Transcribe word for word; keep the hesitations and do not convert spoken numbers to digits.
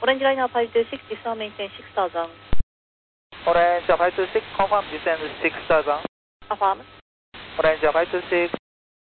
Orange line Alpha five two six, descend maintain six thousand. Orange Alpha five two six, confirm descend six thousand. Affirm. Orange Alpha five two six.